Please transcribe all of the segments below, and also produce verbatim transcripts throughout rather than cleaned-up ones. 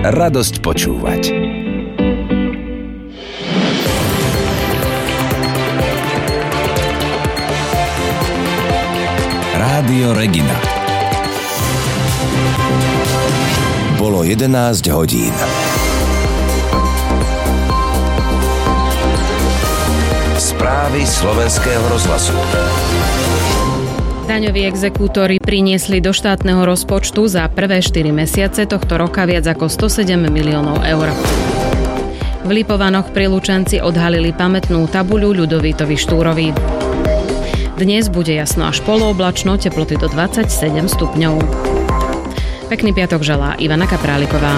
radosť počúvať. Rádio Regina. Bolo jedenásť hodín. Správy slovenského rozhlasu. Daňoví exekútori priniesli do štátneho rozpočtu za prvé štyri mesiace tohto roka viac ako stosedem miliónov eur. V Lipovanoch pri Lučenci odhalili pamätnú tabuľu Ľudovítovi Štúrovi. Dnes bude jasno až polooblačno, teploty do dvadsaťsedem stupňov. Pekný piatok želá Ivana Kapráliková.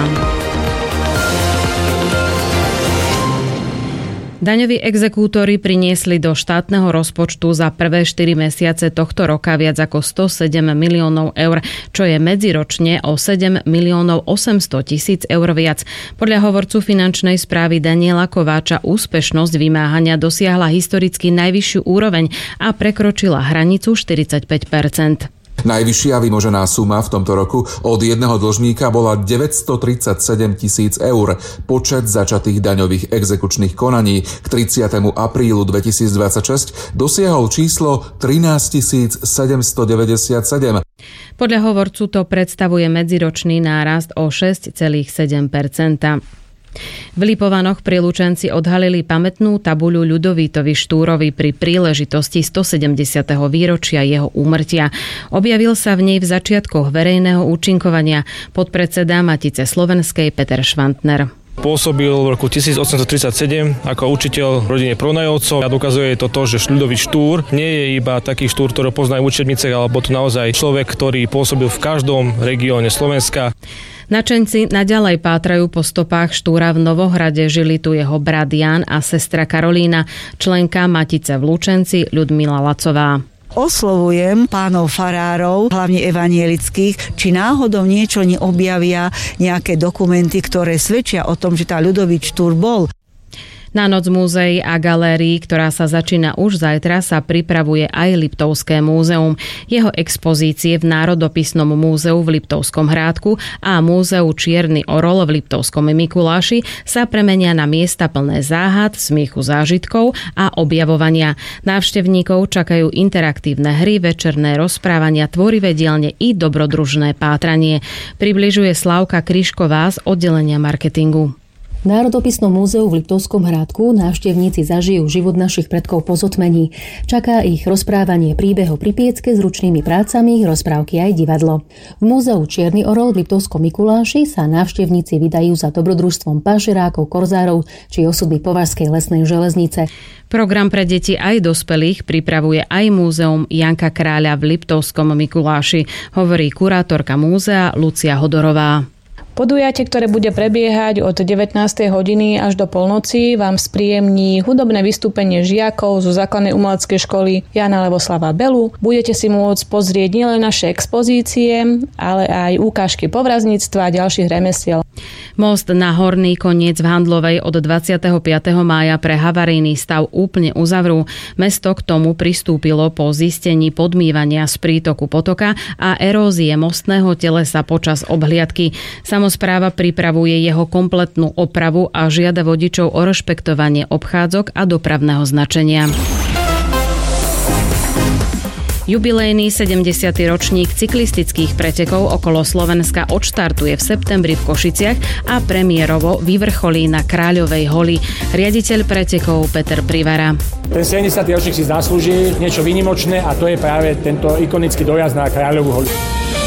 Daňoví exekútori priniesli do štátneho rozpočtu za prvé štyri mesiace tohto roka viac ako stosedem miliónov eur, čo je medziročne o sedem miliónov osemsto tisíc eur viac. Podľa hovorcu finančnej správy Daniela Kováča úspešnosť vymáhania dosiahla historicky najvyššiu úroveň a prekročila hranicu štyridsaťpäť percent. Najvyššia vymožená suma v tomto roku od jedného dlžníka bola deväťstotridsaťsedem tisíc eur. Počet začatých daňových exekučných konaní k tridsiatemu aprílu dvetisícdvadsaťšesť dosiahol číslo trinásťtisíc sedemstodeväťdesiatsedem. Podľa hovorcu to predstavuje medziročný nárast o šesť celá sedem percenta. V Lipovanoch pri Lučenci odhalili pamätnú tabuľu Ľudovítovi Štúrovi pri príležitosti stosedemdesiateho výročia jeho úmrtia. Objavil sa v nej v začiatkoch verejného účinkovania podpredseda Matice slovenskej Peter Švantner. Pôsobil v roku tisícosemstotridsaťsedem ako učiteľ v rodine Pronajovcov a dokazuje to to, že Ľudovít Štúr nie je iba taký Štúr, ktorý poznajú v učebniciach, alebo to naozaj človek, ktorý pôsobil v každom regióne Slovenska. Načenci naďalej pátrajú po stopách Štúra. V Novohrade. Žili tu jeho brat Ján a sestra Karolína, členka Matice v Lučenci Ľudmila Lacová. Oslovujem pánov farárov, hlavne evanielických, či náhodou niečo neobjavia, nejaké dokumenty, ktoré svedčia o tom, že tá Ľudovít Štúr bol. Na noc múzeí a galérií, ktorá sa začína už zajtra, sa pripravuje aj Liptovské múzeum. Jeho expozície v Národopisnom múzeu v Liptovskom Hrádku a múzeu Čierny orol v Liptovskom Mikuláši sa premenia na miesta plné záhad, smiechu, zážitkov a objavovania. Návštevníkov čakajú interaktívne hry, večerné rozprávania, tvorivé dielne i dobrodružné pátranie. Približuje Slávka Kryšková z oddelenia marketingu. V Národopisnom múzeu v Liptovskom Hrádku návštevníci zažijú život našich predkov po zotmení. Čaká ich rozprávanie príbehov pri piecke s ručnými prácami, rozprávky aj divadlo. V múzeu Čierny orol v Liptovskom Mikuláši sa návštevníci vydajú za dobrodružstvom pašerákov, korzárov či osoby Považskej lesnej železnice. Program pre deti aj dospelých pripravuje aj múzeum Janka Kráľa v Liptovskom Mikuláši, hovorí kurátorka múzea Lucia Hodorová. Podujatie, ktoré bude prebiehať od devätnástej hodiny až do polnoci, vám spríjemní hudobné vystúpenie žiakov zo základnej umeleckej školy Jana Levoslava Belu. Budete si môcť pozrieť nielen naše expozície, ale aj ukážky povrazníctva a ďalších remesiel. Most na Horný koniec v Handlovej od dvadsiateho piateho mája pre havarijný stav úplne uzavrú. Mesto k tomu pristúpilo po zistení podmývania z prítoku potoka a erózie mostného telesa počas obhliadky. Samospráva pripravuje jeho kompletnú opravu a žiada vodičov o rešpektovanie obchádzok a dopravného značenia. Jubilejný sedemdesiaty ročník cyklistických pretekov okolo Slovenska odštartuje v septembri v Košiciach a premiérovo vyvrcholí na Kráľovej holi. Riaditeľ pretekov Peter Privara. Ten sedemdesiaty ročník si zaslúži niečo výnimočné a to je práve tento ikonický dojazd na Kráľovú holu.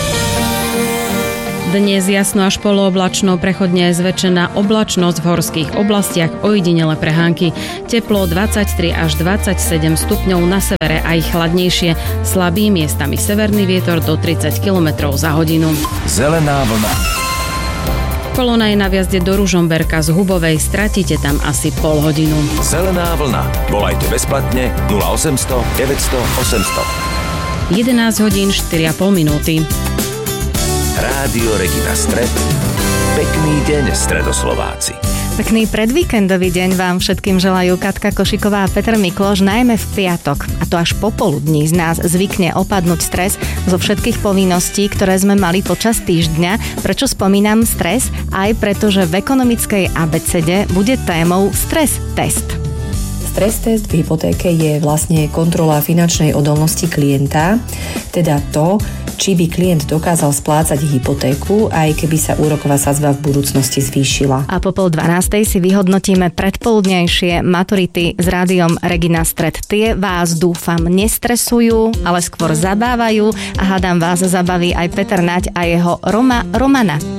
Dnes jasno až polooblačno, prechodne aj zväčšená oblačnosť v horských oblastiach, ojedinele prehánky. Teplo dvadsaťtri až dvadsaťsedem stupňov, na severe aj chladnejšie. Slabý, miestami severný vietor do tridsať kilometrov za hodinu. Zelená vlna. Kolona je na viazde do Ružomberka z Hubovej, stratíte tam asi pol hodinu. Zelená vlna. Volajte bezplatne nula osemsto deväťsto osemsto. jedenásť hodín štyri a pol minúty. Rádio Regina Stred. Pekný deň, Stredoslováci. Pekný predvíkendový deň vám všetkým želajú Katka Košiková a Peter Mikloš, najmä v piatok, a to až popoludní z nás zvykne opadnúť stres zo všetkých povinností, ktoré sme mali počas týždňa. Prečo spomínam stres? Aj preto, že v ekonomickej abecede bude témou stres test. Stres test v hypotéke je vlastne kontrola finančnej odolnosti klienta, teda to, či by klient dokázal splácať hypotéku, aj keby sa úroková sadzba v budúcnosti zvýšila. A po pol dvanástej si vyhodnotíme predpoludnejšie maturity s rádiom Regina Stred. Tie vás, dúfam, nestresujú, ale skôr zabávajú a hádam vás zabaví aj Peter Naď a jeho Roma Romana.